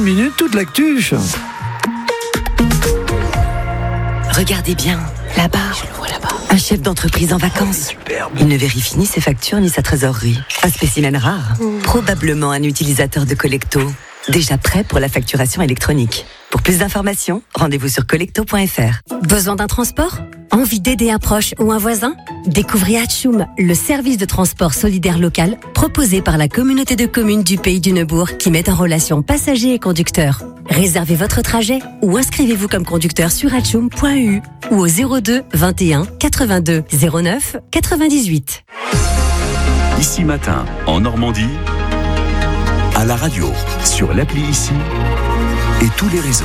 Minute, toute l'actu. Regardez bien, là-bas. Je le vois là-bas. Un chef d'entreprise en vacances. Il ne vérifie ni ses factures ni sa trésorerie. Un spécimen rare. Probablement un utilisateur de Collecto. Déjà prêt pour la facturation électronique. Pour plus d'informations, rendez-vous sur collecto.fr. Besoin d'un transport ? Envie d'aider un proche ou un voisin ? Découvrez Hatchoum, le service de transport solidaire local proposé par la communauté de communes du Pays du Neubourg qui met en relation passagers et conducteurs. Réservez votre trajet ou inscrivez-vous comme conducteur sur hatchoum.eu ou au 02 21 82 09 98. Ici Matin, en Normandie, à la radio, sur l'appli Ici et tous les réseaux.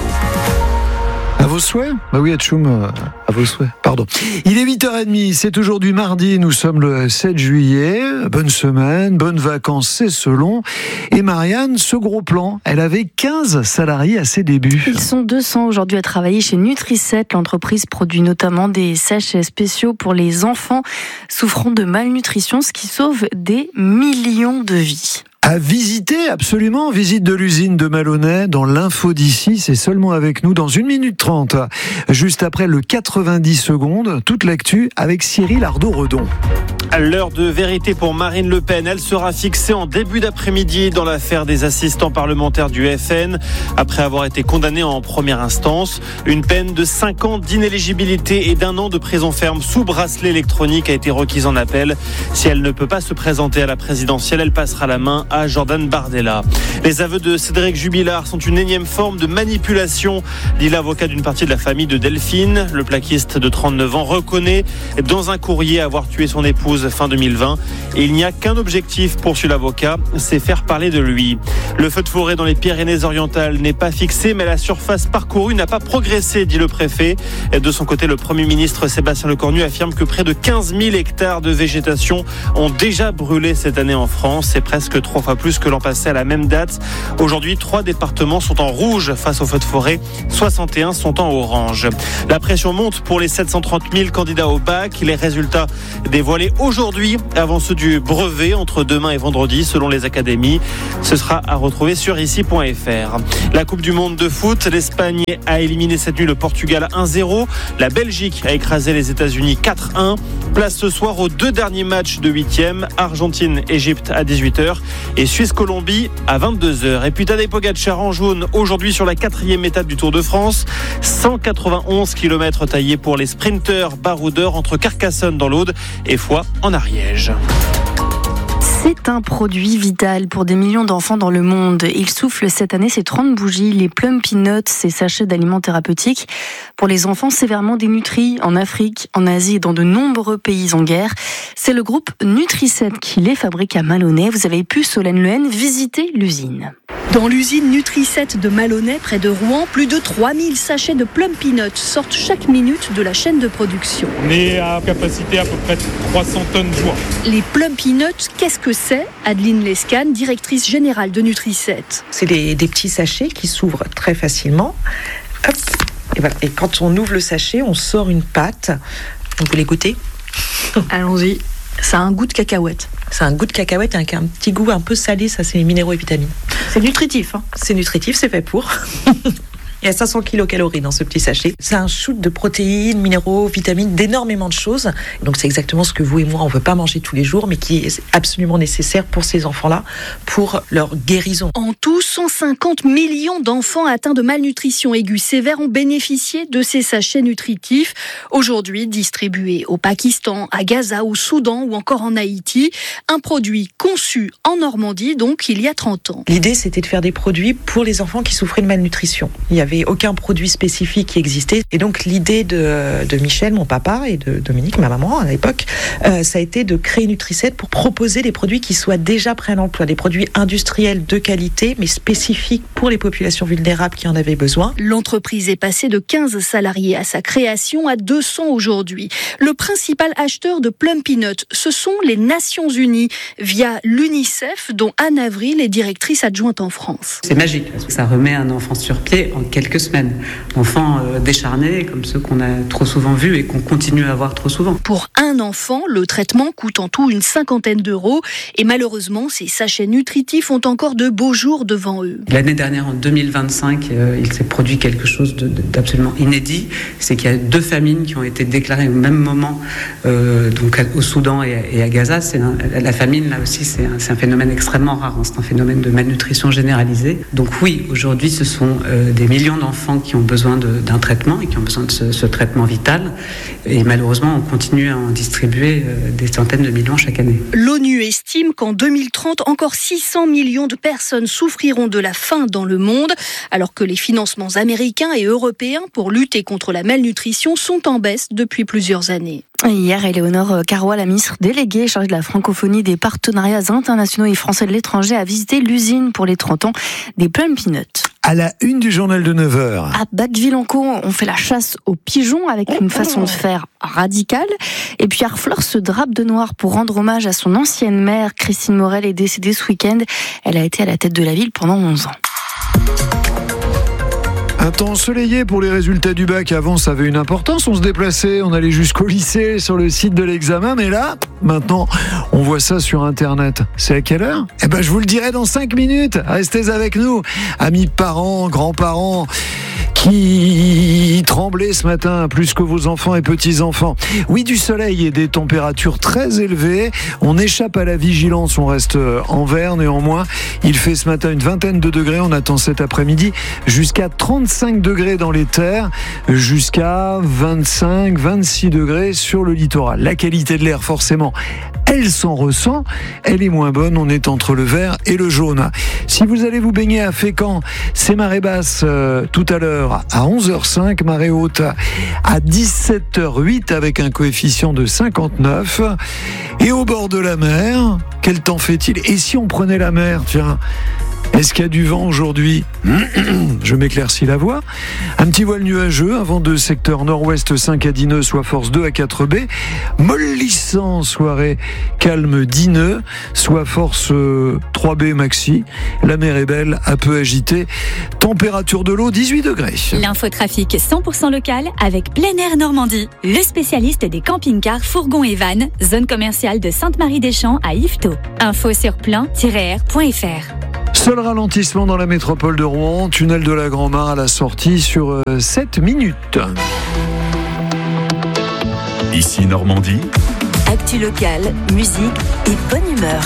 À vos souhaits ? Bah oui, Hatchoum, à vos souhaits, pardon. Il est 8h30, c'est aujourd'hui mardi, nous sommes le 7 juillet. Bonne semaine, bonnes vacances, c'est selon. Et Marianne, ce gros plan, elle avait 15 salariés à ses débuts. Ils sont 200 aujourd'hui à travailler chez Nutri7. L'entreprise produit notamment des sachets spéciaux pour les enfants souffrant de malnutrition, ce qui sauve des millions de vies. À visiter, absolument, visite de l'usine de Malonnet dans l'info d'ici, c'est seulement avec nous dans 1 minute 30. Juste après le 90 secondes, toute l'actu avec Cyril Ardo-Redon. À l'heure de vérité pour Marine Le Pen, elle sera fixée en début d'après-midi dans l'affaire des assistants parlementaires du FN, après avoir été condamnée en première instance. Une peine de 5 ans d'inéligibilité et d'1 an de prison ferme sous bracelet électronique a été requise en appel. Si elle ne peut pas se présenter à la présidentielle, elle passera la main à Jordan Bardella. Les aveux de Cédric Jubilard sont une énième forme de manipulation, dit l'avocat d'une partie de la famille de Delphine. Le plaquiste de 39 ans reconnaît dans un courrier avoir tué son épouse fin 2020. Et il n'y a qu'un objectif, poursuit l'avocat, c'est faire parler de lui. Le feu de forêt dans les Pyrénées-Orientales n'est pas fixé, mais la surface parcourue n'a pas progressé, dit le préfet. Et de son côté, le Premier ministre Sébastien Lecornu affirme que près de 15 000 hectares de végétation ont déjà brûlé cette année en France. C'est presque 3 fois plus que l'an passé à la même date. Aujourd'hui, 3 départements sont en rouge face au feu de forêt, 61 sont en orange. La pression monte pour les 730 000 candidats au bac. Les résultats dévoilés aujourd'hui avant ceux du brevet entre demain et vendredi selon les académies. Ce sera à retrouver sur ici.fr. La Coupe du Monde de foot, l'Espagne a éliminé cette nuit le Portugal 1-0. La Belgique a écrasé les États-Unis 4-1. Place ce soir aux 2 derniers matchs de 8e, Argentine-Égypte à 18h et Suisse-Colombie à 22h. Et puis Tadej Pogačar en jaune aujourd'hui sur la 4e étape du Tour de France. 191 km taillés pour les sprinteurs baroudeurs entre Carcassonne dans l'Aude et Foix en Ariège. C'est un produit vital pour des millions d'enfants dans le monde. Il souffle cette année ses 30 bougies, les Plumpy Nuts, ces sachets d'aliments thérapeutiques pour les enfants sévèrement dénutris en Afrique, en Asie et dans de nombreux pays en guerre. C'est le groupe Nutri7 qui les fabrique à Malonnet. Vous avez pu, Solène Lehen, visiter l'usine. Dans l'usine Nutri7 de Malonnet, près de Rouen, plus de 3000 sachets de Plumpy Nuts sortent chaque minute de la chaîne de production. On est à capacité à peu près 300 tonnes jour. Les Plumpy Nuts, qu'est-ce que c'est ? Adeline Lescane, directrice générale de Nutri7. C'est des petits sachets qui s'ouvrent très facilement. Hop, et voilà. Et quand on ouvre le sachet, on sort une pâte. Vous voulez goûter ? Allons-y. Ça a un goût de cacahuète. C'est un goût de cacahuète avec un petit goût un peu salé, ça c'est les minéraux et vitamines. C'est nutritif. C'est nutritif, c'est fait pour. Il y a 500 kilocalories dans ce petit sachet. C'est un shoot de protéines, minéraux, vitamines, d'énormément de choses. Donc c'est exactement ce que vous et moi, on ne veut pas manger tous les jours, mais qui est absolument nécessaire pour ces enfants-là, pour leur guérison. En tout, 150 millions d'enfants atteints de malnutrition aiguë sévère ont bénéficié de ces sachets nutritifs. Aujourd'hui, distribués au Pakistan, à Gaza, au Soudan ou encore en Haïti. Un produit conçu en Normandie, donc il y a 30 ans. L'idée, c'était de faire des produits pour les enfants qui souffraient de malnutrition. Il n'y avait aucun produit spécifique qui existait. Et donc, l'idée de Michel, mon papa, et de Dominique, ma maman, à l'époque, ça a été de créer Nutri7 pour proposer des produits qui soient déjà prêts à l'emploi, des produits industriels de qualité, mais spécifiques pour les populations vulnérables qui en avaient besoin. L'entreprise est passée de 15 salariés à sa création à 200 aujourd'hui. Le principal acheteur de Plumpy Nuts, ce sont les Nations Unies, via l'UNICEF, dont Anne Avril est directrice adjointe en France. C'est magique, parce que ça remet un enfant sur pied en quelques semaines. Enfants décharnés, comme ceux qu'on a trop souvent vus et qu'on continue à voir trop souvent. Pour un enfant, le traitement coûte en tout une 50aine d'euros. Et malheureusement, ces sachets nutritifs ont encore de beaux jours devant eux. L'année dernière, en 2025, il s'est produit quelque chose d'absolument inédit. C'est qu'il y a 2 famines qui ont été déclarées au même moment, donc au Soudan et à Gaza. La famine, là aussi, c'est un phénomène extrêmement rare. C'est un phénomène de malnutrition généralisée. Donc oui, aujourd'hui, ce sont des millions d'enfants qui ont besoin d'un traitement et qui ont besoin de ce traitement vital. Et malheureusement, on continue à en distribuer des centaines de millions chaque année. L'ONU estime qu'en 2030, encore 600 millions de personnes souffriront de la faim dans le monde, alors que les financements américains et européens pour lutter contre la malnutrition sont en baisse depuis plusieurs années. Hier, Éléonore Carrois, la ministre déléguée chargée de la francophonie, des partenariats internationaux et français de l'étranger, a visité l'usine pour les 30 ans des Plum Peanuts. À la une du journal de 9h. À Bâle-Vilanco, on fait la chasse aux pigeons avec une façon de faire radicale. Et puis Harfleur se drape de noir pour rendre hommage à son ancienne maire. Christine Morel est décédée ce week-end. Elle a été à la tête de la ville pendant 11 ans. Un temps ensoleillé pour les résultats du bac. Avant, ça avait une importance. On se déplaçait, on allait jusqu'au lycée, sur le site de l'examen. Mais là, maintenant, on voit ça sur Internet. C'est à quelle heure ? Je vous le dirai dans 5 minutes. Restez avec nous. Amis parents, grands-parents, qui tremblaient ce matin, plus que vos enfants et petits-enfants. Oui, du soleil et des températures très élevées. On échappe à la vigilance, on reste en vert. Néanmoins, il fait ce matin une 20aine de degrés. On attend cet après-midi jusqu'à 35 degrés dans les terres, jusqu'à 25, 26 degrés sur le littoral. La qualité de l'air, forcément, elle s'en ressent. Elle est moins bonne. On est entre le vert et le jaune. Si vous allez vous baigner à Fécamp, c'est marée basse tout à l'heure à 11h05, marée haute à 17h08 avec un coefficient de 59. Et au bord de la mer, quel temps fait-il ? Et si on prenait la mer, tiens, est-ce qu'il y a du vent aujourd'hui ? Je m'éclaircis la voix. Un petit voile nuageux, un vent de secteur nord-ouest 5 à 10 nœuds, soit force 2 à 4 B. Mollissant, soirée calme 10 nœuds, soit force 3 B maxi. La mer est belle, un peu agitée. Température de l'eau 18 degrés. L'infotrafic 100% local avec Plein Air Normandie. Le spécialiste des camping-cars, fourgons et vannes, zone commerciale de Sainte-Marie-des-Champs à Yvetot. Info sur plein-air.fr. Seul ralentissement dans la métropole de Rouen, tunnel de la Grand-Mare à la sortie sur 7 minutes. Ici Normandie. Actu locale, musique et bonne humeur.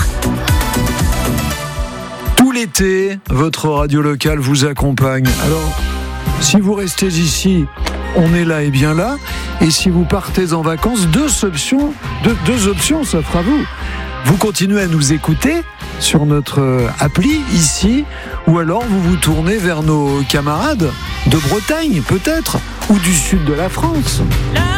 Tout l'été, votre radio locale vous accompagne. Alors, si vous restez ici, on est là et bien là. Et si vous partez en vacances, deux options s'offrent à vous. Vous continuez à nous écouter sur notre appli ici, ou alors vous vous tournez vers nos camarades de Bretagne peut-être, ou du sud de la France.